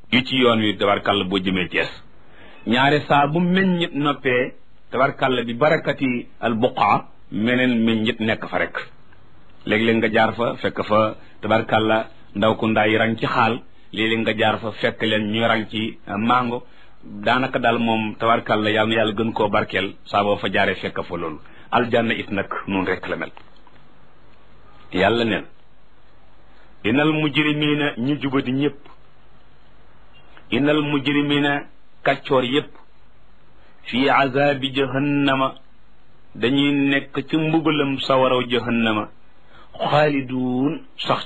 yu ci yoon wi tabarkàlla boo jëmee Thiès ñaare saa bu meññit noppee tabarkàlla bi barakati al buqaa meneen meññit nekk fa rek léeg-léeg nga jaar fa fekk fa tabarkàlla ndaw ku ndaa yi rang ci xaal léeg-léeg nga jaar fa fekk leen ñu rang ci mango daanaka daal moom tabarkàlla yàlla na yàlla gën koo barkeel saa boo fa jaaree fekk fa loolu aljanna it nag noonu rek la mel yàlla neen innal mujrimina ñu jubadi ñëpp innal mujrimina kàccoor yëpp fii azabi jahannama dañuy nekk ci mbugalam sawaraw jahannama xaaliduun sax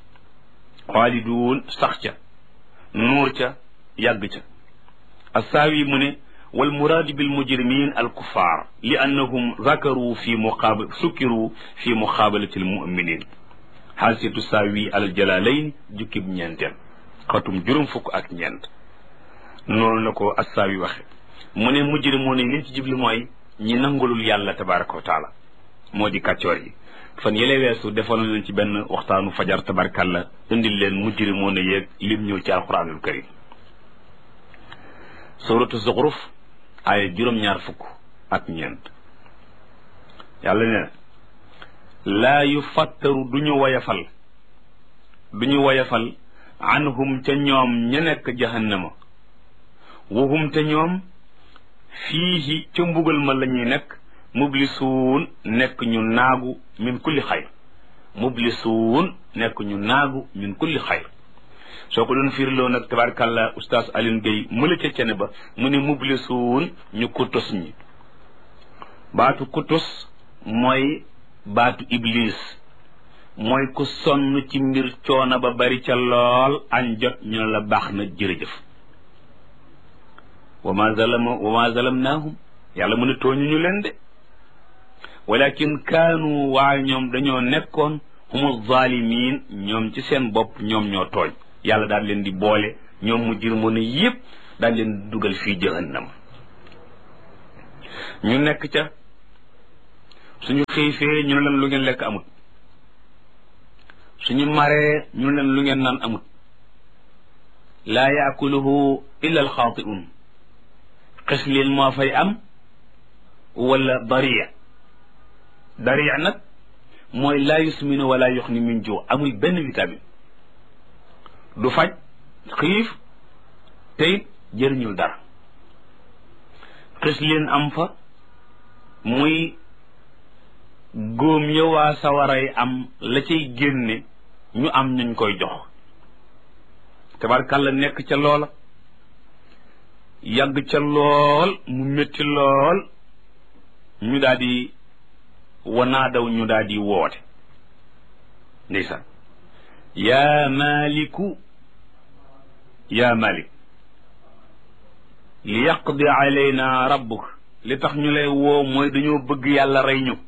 ca nuur ca yàgg ca assaawi mu ne wal muraadu bil mujrimin al kuffar li annahum zakaru sukkiru fi muqaabalati al muminin xaalsiyatu saawi al jalalayn jukkib ñeenteel xatum juróom fukk ak ñeent noonu la ko assaawi waxe mu ne mujrimoon yi liñ ci jubli mooy ñi nangulul yàlla tabaraka wa taala moo di kàccoor yi fan yële weesu defoon leen ci benn waxtaanu fajar tabarkalla indil leen mujrimoon yeeg lim ñëw ci alquranul karim suratu zuxruf ay juróom-ñaar fukk ak ñeent yàlla nee na laa yufattaru duñu woyafal anhum ca ñoom ña nekk jahannama wahum te ñoom fiihi ca mbugal ma la ñuy nekk mublisuun nekk ñu naagu min kulli xayr soo ko doon fiirloo nag tabaarkàlla oustaz Alioune Gueye mëla ca cene ba mu ne mublisuun ñu kutus ñi baatu kutus mooy baatu iblis mooy ku sonn ci mbir coono ba bari ca lool añ jot ñu ne la baax na jërëjëf wa ma zalamnaahum yàlla mu ne tooñu ñu leen de walakin kaanu waaye ñoom dañoo nekkoon humu zaalimiin ñoom ci seen bopp ñoom ñoo tooñ yàlla daal leen di boole ñoom mujrimoon yépp daal leen dugal fii jahannam ñu nekk ca suñu xiifee ñu ne leen lu ngeen lekk amut suñu maree ñu ne leen lu ngeen naan amut laa yaakuluhu illa alxaati'un xes leen moo fay am wala dariya nag mooy laa yusminu wala yuxni min juu amul benn vitamine du faj xiif tey jëriñul dara xis leen am fa muy góom ya waa sawaray am la cay génne ñu am ñuñ koy jox tabarkàlla nekk ca loola yàgg ca lool mu métti lool ñu daal di wanaadaw ñu daal di woote ndeysaan yaa malik li yaqdi alayna rabbuk li tax ñu lay woo mooy dañoo bëgg yàlla rey ñu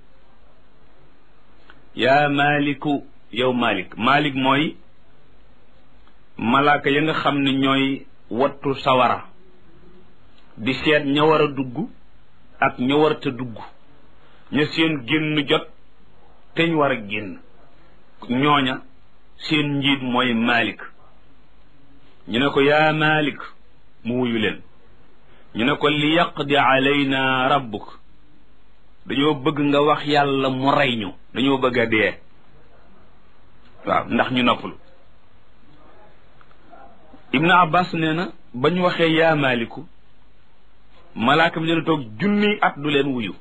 yaa maliku yow malik mooy malaaka ya nga xam ne ñooy wattu sawara di seet ña war a dugg ak ña warta dugg ña seen génn jot teñ war a génn ñooña seen njiit mooy malik ñu ne ko yaa malik mu wuyu leen ñu ne ko li yaqdi alayna rabbuk dañoo bëgg nga wax yàlla mu rey ñu dañoo bëgg a dee waaw ndax ñu noppalu ibnu abbas nee na ba ñu waxee yaa maliku malaaka bi dana toog junniy at du leen wuyu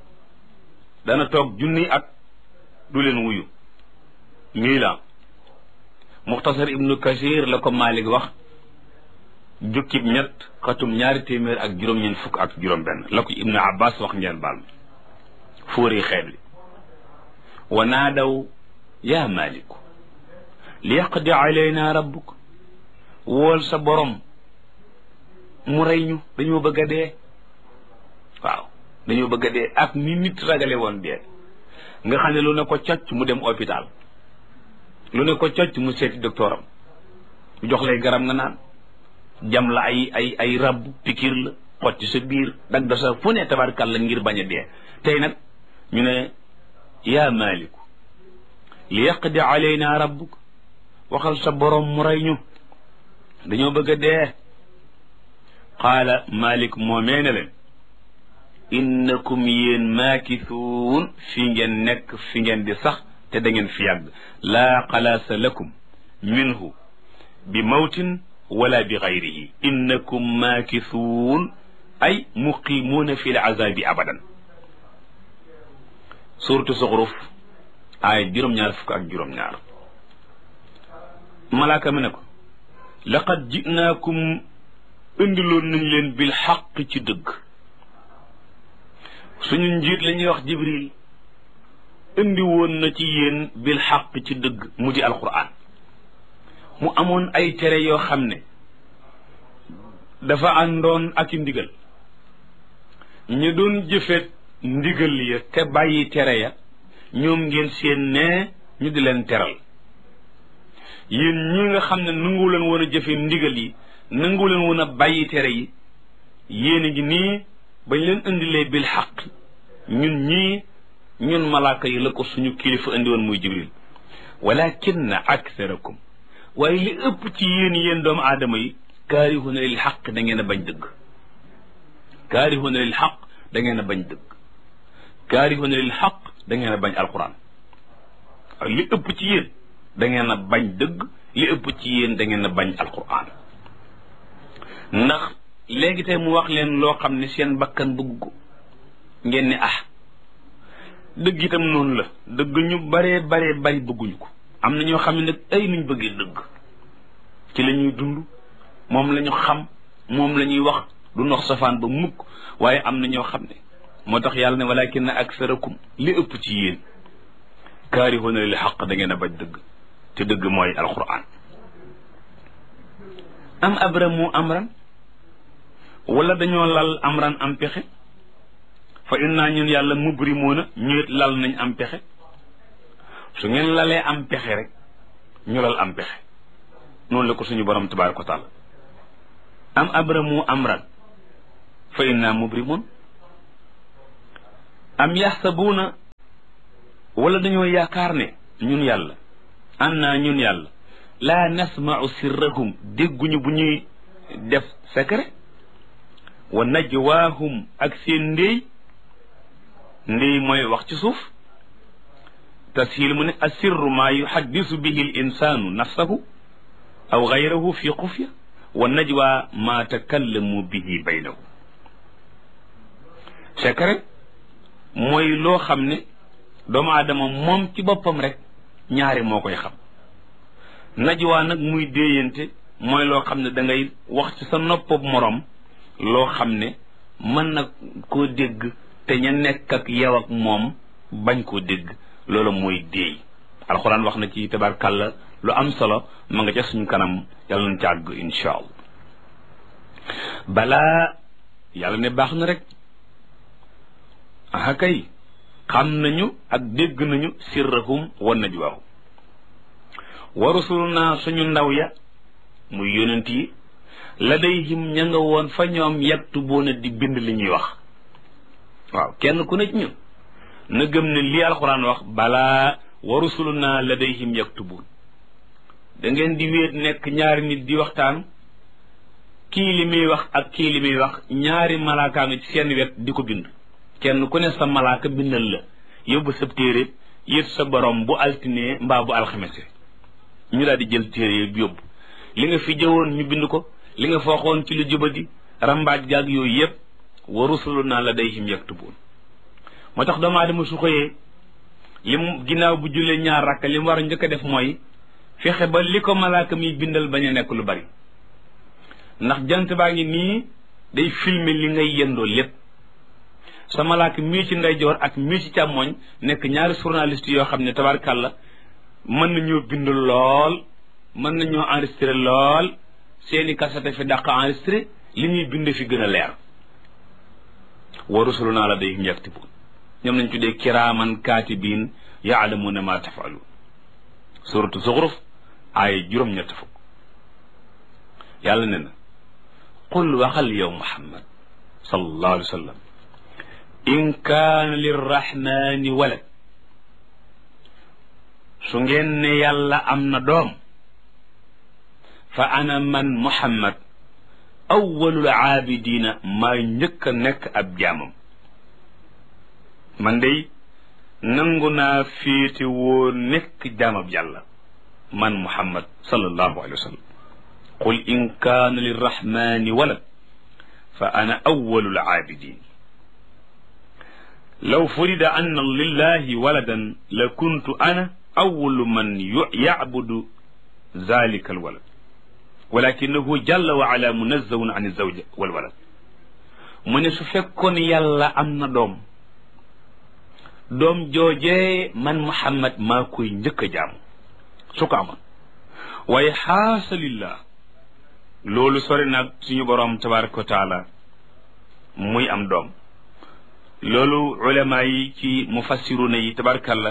du leen wuyu nii la muxtasar ibnu kasir la ko malik wax jukkib ñett xatum 200 ak juróom-ñeent fukk ak juróom-benn la ko ibnu abbas wax ngeen baal fóori xeet li wa naadaw yaa maliku li yaqdi alayna rabbuk wool sa borom mu rey ñu dañoo bëgg a dee waaw dañoo bëgg a dee ak ni nit ragale woon dee nga xam ne lu ne ko cocc mu dem hôpital lu ne ko cocc mu seeti docteuram mu jox lay garab nga naan jam la ay rab pikir la xotti sa biir dag da sa fu ne tabarkal la ngir bañ a dee tey nag ñu ne yaa maliku li yaqdi alayna rabbuk waxal sa borom mu rey ñu dañoo bëgg a dee qaala Malik moomee ne leen innakum yéen maakisuun fi ngeen nekk fi ngeen di sax te da ngeen fi yàgg laa xalaasa lakum minhu bi mawtin wala bi gayrihi innakum maakisuun ay muqimuuna fi l azabi abadan suratu Zuxruf aaya juróom-ñaar fukk ak juróom-ñaar malaaka mi ne ko laqad jinaakum indiloon nañ leen bil xaq ci dëgg suñu njiit la ñuy wax Jibril indi woon na ci yéen bil xaq ci dëgg mu di alquran mu amoon ay tere yoo xam ne dafa àndoon ak i ndigal ñu doon jëfet ndigal ya te bàyyi tere ya ñoom ngeen seen ne ñu di leen teral yéen ñi nga xam ne nangu leen woon a jëfe ndigal yi nangu leen woon a bàyyi tere yi yéen a ngi nii bañ leen indilee bil xaq ñun malaaka yi la ko suñu kilifa indi woon muy Jibril walakinna aktharakum waaye li ëpp ci yéen doomu aadama yi kaarihuna lil xaq da ngeen a bañ dëgg kaarihuna lil xaq da ngeen a bañ dëgg kaarihuna lil xaq da ngeen a bañ alquran li ëpp ci yéen da ngeen a bañ dëgg li ëpp ci yéen da ngeen a bañ alquran ndax léegi tey mu wax leen loo xam ne seen bakkan bëgg ko ngeen ne dëgg itam noonu la dëgg ñu baree bari bëgguñu ko am na ñoo xam ne nag ay nuñ bëggee dëgg ci la ñuy dund moom la ñu xam moom la ñuy wax du nox safaan ba mukk waaye am na ñoo xam ne moo tax yàlla ne walakinna aksarakum li ëpp ci yéen kaarihuuna lil xaq da ngeen a bañ dëgg te dëgg mooy alquran am abramu amran wala dañoo lal amran am pexe fa inna ñun yàlla mubrimuuna ñu it lal nañ am pexe su ngeen lalee am pexe rek ñu lal am pexe noonu la ko suñu borom tabaaraka wa taala am abramu amran fa inna mubrimuun am yaxsabuuna wala dañoo yaakaar ne ñun yàlla anna ñun yàlla laa nasma'u sirrahum dégguñu bu ñuy def secret wa najwaahum ak seen ndéy mooy wax ci suuf tashil mu ne asirru maa yuhaddisu bihi l insaanu nafsahu aw gayrahu fi xufya wa najwa maa takallamu bihi baynahu secret mooy loo xam ne doomu aadama moom ci boppam rek ñaari moo koy xam najwa nag muy déeyante mooy loo xam ne da ngay wax ci sa noppab morom loo xam ne mën na koo dégg te ña nekk ak yow ak moom bañ koo dégg loolu mooy déey alxuraan wax na ci tabarkàlla lu am solo ma nga ca suñu kanam yàlla nañ ci àgg insha allah balaa yàlla ne baax na rek aha kay xam nañu ak dégg nañu sirrahum wa najwaahum wa rusuluna suñu ndaw ya muy yonent yi ladayhim ña nga woon fa ñoom yaktubuuna di bind li ñuy wax waaw kenn ku ne ci ñun na gëm ne lii alxuraan wax balaa wa rusuluna ladayhim yaktubuun da ngeen di wéet nekk ñaari nit di waxtaan kii li muy wax ak kii li muy wax ñaari malaakaa nga ci seen wet di ko bind kenn ku ne sa malaaka bindal la yóbbu sa téere yët sa borom bu altine mbaa bu alxamese ñu daal di jël téere bi yóbbu li nga fi jëwoon ñu bind ko li nga fooxoon ci lu jubadi rambaaj gaag yooyu yëpp wa rusuluna ladayhim yaktubuun moo tax doomu aadama su xëyee lim ginnaaw bu jullee ñaar rakka li mu war a njëkk a def mooy fexe ba li ko malaaka mi bindal bañ a nekk lu bari ndax jant baa ngi nii day filmer li ngay yendoo lépp sa malaaka mii ci ndeyjoor ak mii ci càmmoñ nekk ñaari journaliste yoo xam ne tabarkàlla mën nañoo bind lool mën nañoo enregistré lool seeni kasete fi dàq enregistré li ñuy bind fi gën a leer wa rusuluna ladayhim yaktubuun ñoom nañ tuddee kiraaman kaatibiin yaalamuuna ma tafaluun suratu Zuxruf ay juróom-ñett fukk yàlla ne na qul waxal yow Muhammad sallallahu alayhi wa sallam in kaana lirrahmani walad su ngeen ne yàlla am na doom fa ana man Muhammad awwalul aabidina maa njëkk a nekk ab jaamam man day nangu naa féete woo nekk jaamab yàlla man Muhammad sallallahu alayhi wa sallam qul in kaana lirrahmani walad fa ana awwalul aabidin law furida anna lillahi waladan la kuntu ana awwalu man yacbudu zalika alwalad walakinahu jalla wa ala munazzahun an alzawja walwalad mu ne su fekkoon yàlla am na doom joojee man Muhammad maa koy njëkk a jaamu su ko amoon waaye xaasalillah loolu sori nag suñu boroom tabaraka wa taala muy am doom loolu ulama yi ci mufassiruna yi tabarakallah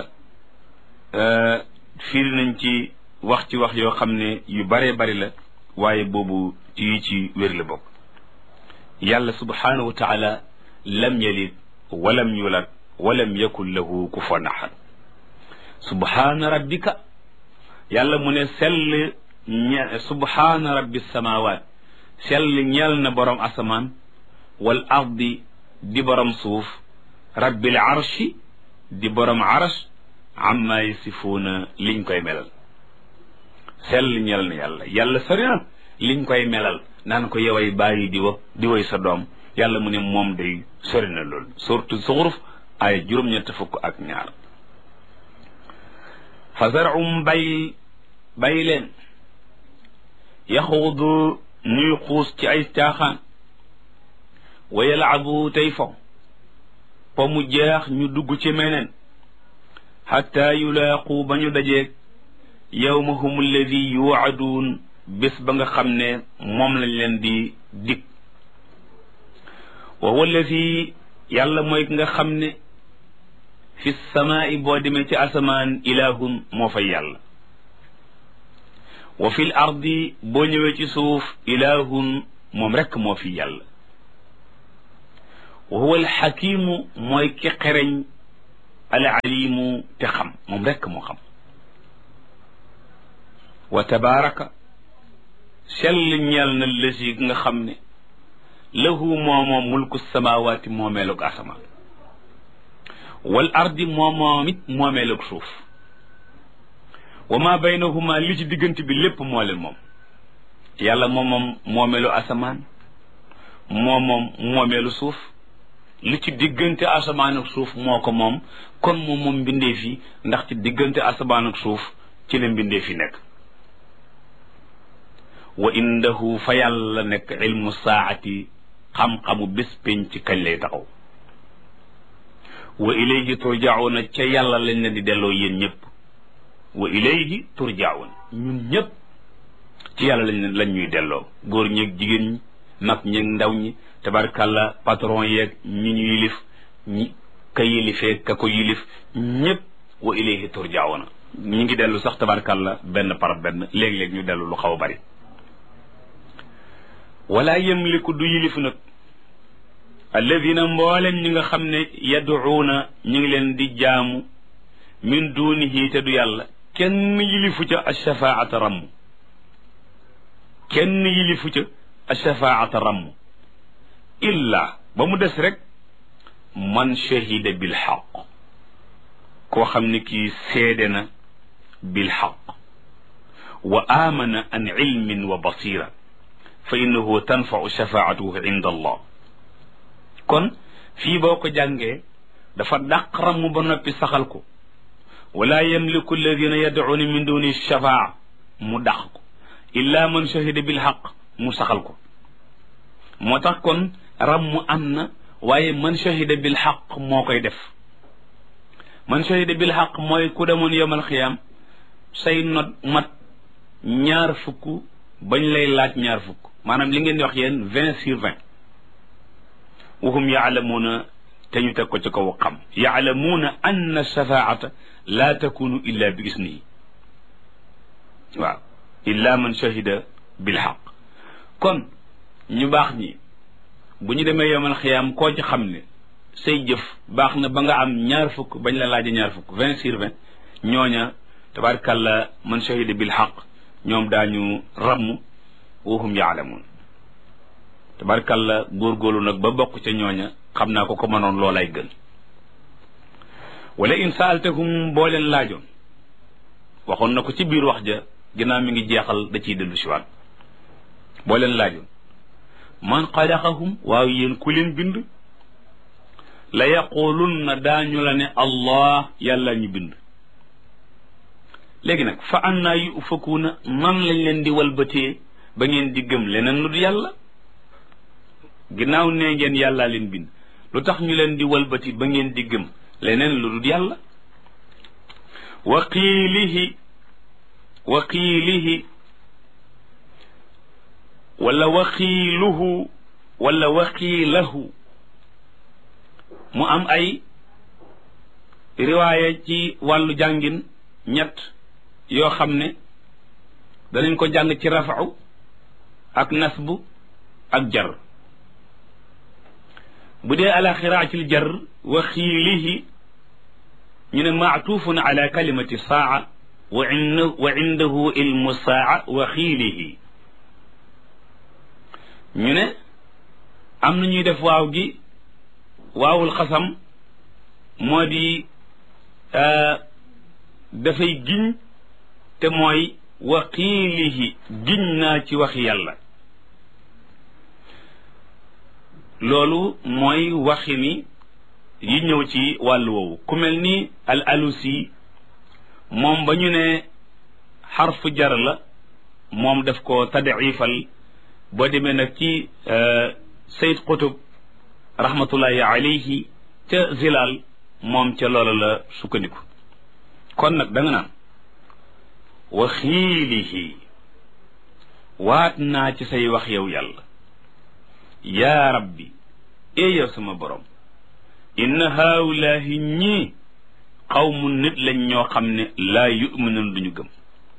fiiri nañ ci wax yoo xam ne yu bare bari la waaye boobu ci wér la bokk yàlla subhanahu wa taala lam yalid walam yulad walam yakun lahu kufuwan ahad subhana rabbika yàlla mu ne sell subhana rabbi samawat sell ñeel na borom asamaan wal ardi di borom suuf rabbil arshi di borom arsh amma yasifuuna liñ koy melal sell ñeel na yàlla sori na liñ koy melal naan ko yoway bàyyi di way sa doom yàlla mu ne moom day sori na loolu surtout Zuxruf ay juróom-ñett fukk ak ñaar fa zarum bay leen yaxuudu ñuy xuus ci ay caaxaan wa yalaabu tey fo mu jeex ñu dugg ci meneen xatta yulaaqu ba ñu dajeeg yawmahum alladi yuwaaduun bés ba nga xam ne moom lañ leen di dig wa huwa alladi yàlla mooy nga xam ne fi samaai boo demee ci asamaan ilahun moo fay yàlla wa fil ardi boo ñëwee ci suuf ilahun moom rekk moo fi yàlla wa huwa alxakimu mooy ki xereñ alalimu te xam moom rekk moo xam wa tabaraka sell ñeel na lësi nga xam ne lahu moomoom mulku samawaati moomeelug asamaan wal ardi moomoom it moomeelug suuf wa ma baynahuma li ci diggante bi lépp moo leen moom yàlla moomoom moomeelu asamaan moomoom moomeelu suuf li ci diggante asamaan ak suuf moo ko moom kon moom mbindeef yi ndax ci diggante asamaan ak suuf ci la mbindeef yi nekk wa indahu fa yàlla nekk ilmu saati xam-xamu bés pénc ci kañ lay taxaw wa ilayhi turjauna ca yàlla lañ leen di delloo yéen ñëpp wa ilayhi turjaun ñun ñëpp ci yàlla lañ ñuy delloo góor ñeeg jigéen ñi mag ñeeg ndaw ñi tabarkàlla patron yeeg ñi ñu yilif ñi ka yilifee ka ko yilif ñëpp wa ilayhi turjauna ñi ngi dellu sax tabarkàlla benn par benn léeg-léeg ñu dellu lu xaw a bari wala yamliku du yilif nag alladina mboolem ñi nga xam ne yaduuna ñi ngi leen di jaamu min dunihi te du yàlla kenn yilifu ca ashafaata ramm kenn yilifu ca ashafaata ramm illa ba mu des rek man shahida bil xaq koo xam ne kii seede na bil xaq wa amana an ilmin wa basira fa innahu tanfau shafaatuhu inda allah kon fii boo ko jàngee dafa dàq ramm ba noppi saxal ko wala yamliku alladina yad'una min duni shafaa mu dàq ko illa man shahida bil xaq mu saxal ko moo tax kon ramm am na waaye man shahida bil xaq moo koy def man shahida bil xaq mooy ku demoon yawmal xiyaam say not mat 20 bañ lay laaj 20 maanaam li ngeen di wax yéen 20/20 wahum yaalamuuna te ñu teg ko ci kaw xam yaalamuuna anna shafaata laa takunu illa bi isnihi waaw illa man shahida bil xaq kon ñu baax ñi bu ñu demee yawmal xiyaam koo ci xam ne say jëf baax na ba nga am 20 bañ la laaje 20 20/20 ñooña tabaarkàlla man shahida bil xaq ñoom daañu ramm wa hum yaalamuun tabarkalla góorgóorlu nag ba bokk ca ñooña xam naa ko mënoon loolay gën wala in saaltahum boo leen laajoon waxoon na ko ci biir wax ja ginnaaw mi ngi jeexal da ciy dellu siwaat boo leen laajoon man xalaqahum waaw yéen ku leen bind la yaqulunna daañu la ne allah yàlla ñu bind léegi nag fa annaa yufakuuna man lañ leen di walbatee ba ngeen di gëm leneen lu du yàlla ginnaaw nee ngeen yàllaa leen bind lu tax ñu leen di walbati ba ngeen di gëm leneen lu dul yàlla waqiilihi wala waqiiluhu wala waqiilahu mu am ay riwaaya ci wàllu jàngin ñett yoo xam ne danañ ko jàng ci rafau ak nasbu ak jar bu dee ala xiraatil jar wa xiilihi ñu ne maatufun ala kalimati saa wa indahu ilmu saa wa xiilihi ñu ne am na ñuy def waaw gi waawul xasam moo di dafay giñ te mooy wa xiilihi giñ naa ci wax yàlla loolu mooy waxini yi ñëw ci wàllu woowu ku mel ni al alusi moom ba ñu ne xarfu jar la moom daf ko tadifal boo demee nag ci Sayyid Qutb rahmatullahi alayhi ca Zilal moom ca loola la sukkandiku kon nag da nga naan wa xiilihi waat naa ci say wax yow yàlla yaa rabbi yow sama borom inna haulaahi ñii xawmu nit lañ ñoo xam ne laa yuminuun duñu gëm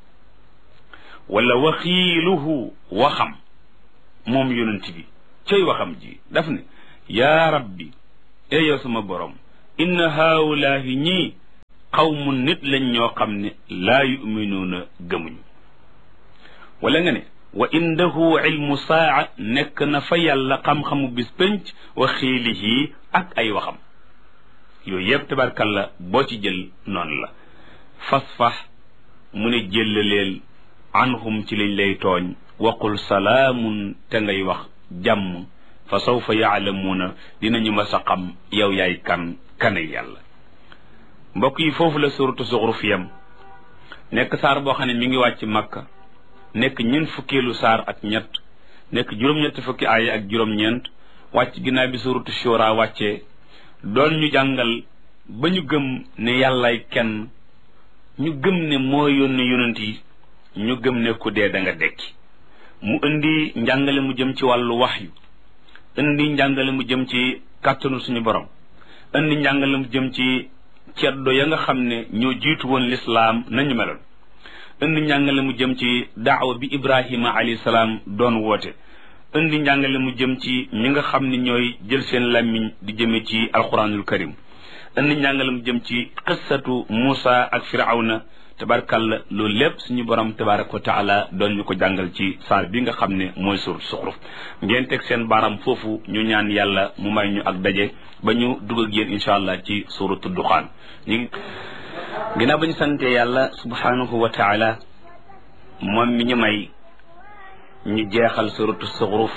wala waxiiluhu waxam moom yonent bi cay waxam ji daf ne yaa rabbi yow sama borom inna haulaahi ñii xawmu nit lañ ñoo xam ne laa yuminuuna gëmuñu wala nga ne wa indahu ilmu saa nekk na fa yàlla xam-xamu bis pénc wa xiilihi ak ay waxam yooyu yëpp tabarkalla boo ci jël noonu la fasfax mu ne jëllaleel anhum ci liñ lay tooñ waqul salaamun te ngay wax jàmm fa sawfa yaalamuuna dinañu mas a xam yow yaay kanay yàlla mbokk yi foofu la suratu Zuxruf yam nekk saar boo xam ne mi ngi wàcc Makka nekk ñeent fukkeelu saar ak ñett nekk juróom-ñett fukki aaya ak juróom-ñeent wàcc ginnaaw bi suratu Shura wàccee doon ñu jàngal ba ñu gëm ne yàllaay kenn ñu gëm ne moo yónni yonent yi ñu gëm ne ku dee da nga dekki mu indi njàngale mu jëm ci wàllu waxyu indi njàngale mu jëm ci kàttanu suñu borom indi njàngale mu jëm ci ceddo ya nga xam ne ñoo jiitu woon lislaam nañu meloon indi njàngale mu jëm ci daawa bi Ibrahima alayhi salaam doon woote indi njàngale mu jëm ci ñi nga xam ne ñooy jël seen làmmiñ di jëme ci alquranul karim indi njàngale mu jëm ci qissatu Muusa ak Firawna tabarkalla loolu lépp suñu borom tabaraka wa taala doon ñu ko jàngal ci saar bi nga xam ne mooy suuratu Zuxruf ngeen teg seen baaram foofu ñu ñaan yàlla mu may ñu ak daje ba ñu dugg ak yéen incha allah ci suuratu Duxaan ñu ginnaaw ba ñu sante yàlla subhanahu wa taala moom mi ñu may ñu jeexal suuratu Zuxruf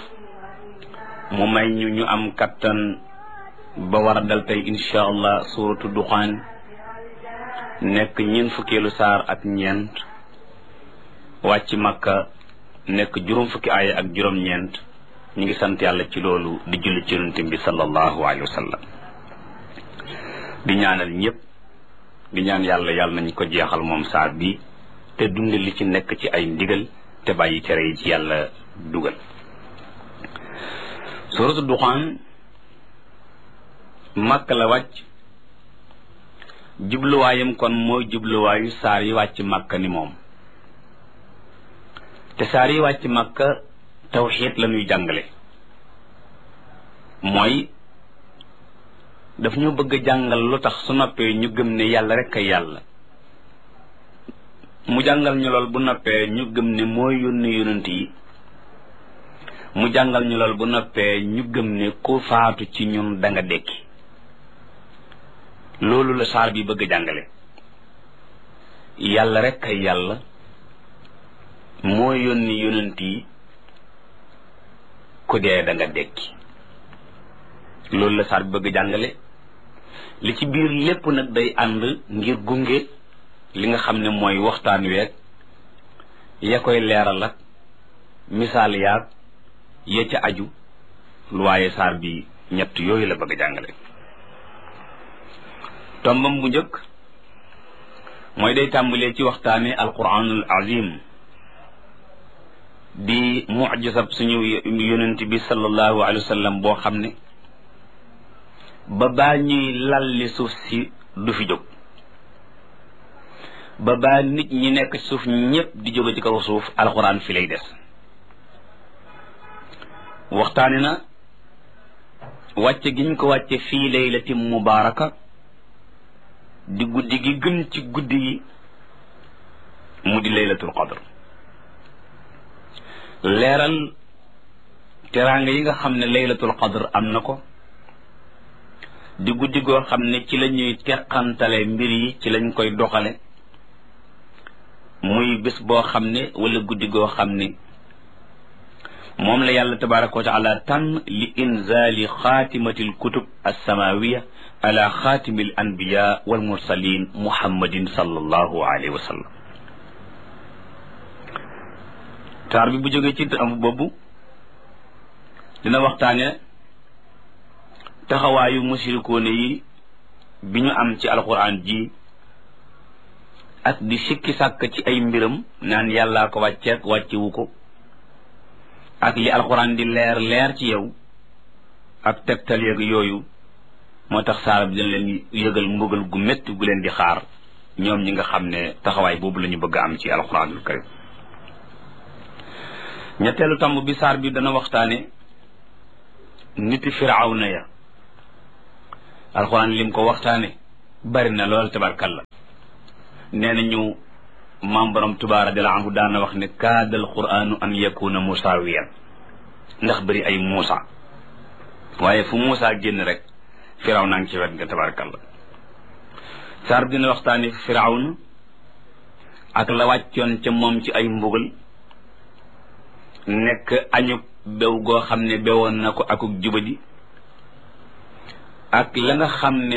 mu may ñu am kattan ba war a dal tey incha allah suuratu Duxaan nekk ñeent fukkeelu saar ak ñeent wàcc Makka nekk juróom fukki aaya ak juróom-ñeent ñu ngi sant yàlla ci loolu di julli ci yonent bi sallallahu alayhi wa sallam di ñaanal ñëpp di ñaan yàlla nañ ko jeexal moom saar bi te dund li ci nekk ci ay ndigal te bàyyi tere yi ci yàlla dugal suuratu Duxaan Makka la wàcc jubluwaayam kon mooy jubluwaayu saar yi wàcc Makka ni moom te saar yi wàcc Makka tawxiid la ñuy jàngale mooy daf ñu bëgg a jàngal lu tax su noppee ñu gëm ne yàlla rek ay yàlla mu jàngal ñu lool bu noppee ñu gëm ne mooy yónni yonent yi mu jàngal ñu lool bu noppee ñu gëm ne ku faatu ci ñun da nga dekki. loolu la saar bi bëgg jàngale. yàlla rek kay yàlla moo yónni yonent yi, ku dee da nga dekki. loolu la saar bi bëgg jàngale. li ci biir lépp nag day ànd ngir gunge li nga xam ne mooy waxtaan week ya koy leeral ak misaal yaag ya ca aju. lu waaye saar bi ñett yooyu la bëgg jàngale. tombam bu njëkk mooy day tàmbalee ci waxtaane alquranul azim di mucjisab suñu yonent bi sallallahu alayhi wa sallam boo xam ne ba baa ñuy lalli suuf si du fi jóg, ba baa nit ñi nekk suuf ñépp di jóge ci kaw suuf alquran fi lay des. waxtaane na wàcce giñ ko wàcce fii laylatin mubaaraka di guddi gi gën ci guddi yi mu di laylatul qadr. leeral teraanga yi nga xam ne laylatul qadr am na ko, di guddi goo xam ne ci la ñuy teqantale mbir yi, ci lañ koy doxale, muy bés boo xam ne wala guddi goo xam ne moom la yàlla tabaraka wa taala tànn li inzali xaatimati alkutub alsamawiya ala xaatimi al anbiya wal mursalin muhammadin sallallahu alayhi wa sallam. taar bi bu jógee ci am boobu dina waxtaane taxawaayu musirikoone yi bi ñu am ci alquran ji ak di sikki sàkk ci ay mbiram naan yàllaa ko wàcceek wàccewu ko, ak li alquran di leer ci yow ak tegtal yeeg yooyu. moo tax saara bi dina leen yëgal mbugal gu métti gu leen di xaar ñoom ñi nga xam ne taxawaay boobu la ñu bëgg a am ci alquranul karim. ñetteelu tomb bi saar bi dana waxtaane niti firawna ya. alquran lim ko waxtaane bari na lool tabarkalla. nee na ñu maam borom Tuubaa radiyallaahu anhu daana wax ne kaadal qur'aanu an yakuna musaawiyan, ndax bëri ay Muusa, waaye fu Muusa génn rek firaw naa ngi ci wet nga tabarakalla. saar dina waxtaani firawna ak la wàccoon ca moom ci ay mbugal, nekk añu bew goo xam ne bewoon na ko akuk jubadi, ak la nga xam ne